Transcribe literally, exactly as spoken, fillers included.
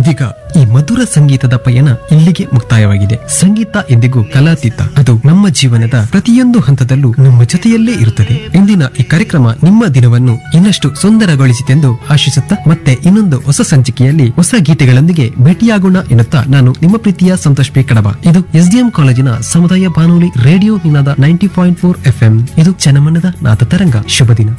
ಇದೀಗ ಈ ಮಧುರ ಸಂಗೀತದ ಪಯಣ ಇಲ್ಲಿಗೆ ಮುಕ್ತಾಯವಾಗಿದೆ. ಸಂಗೀತ ಎಂದಿಗೂ ಕಲಾತೀತ, ಅದು ನಮ್ಮ ಜೀವನದ ಪ್ರತಿಯೊಂದು ಹಂತದಲ್ಲೂ ನಮ್ಮ ಜೊತೆಯಲ್ಲೇ ಇರುತ್ತದೆ. ಇಂದಿನ ಈ ಕಾರ್ಯಕ್ರಮ ನಿಮ್ಮ ದಿನವನ್ನು ಇನ್ನಷ್ಟು ಸುಂದರಗೊಳಿಸಿತೆಂದು ಆಶಿಸುತ್ತಾ ಮತ್ತೆ ಇನ್ನೊಂದು ಹೊಸ ಸಂಚಿಕೆಯಲ್ಲಿ ಹೊಸ ಗೀತೆಗಳೊಂದಿಗೆ ಭೇಟಿಯಾಗೋಣ ಎನ್ನುತ್ತಾ ನಾನು ನಿಮ್ಮ ಪ್ರೀತಿಯ ಸಂತೋಷ್ ಪಿ ಕಡಬ. ಇದು ಎಸ್ಡಿಎಂ ಕಾಲೇಜಿನ ಸಮುದಾಯ ಬಾನುಲಿ ರೇಡಿಯೋ ನಿನಾದ ninety point four F M. ಇದು ಜನಮನದ ನಾದ ತರಂಗ. ಶುಭ ದಿನ.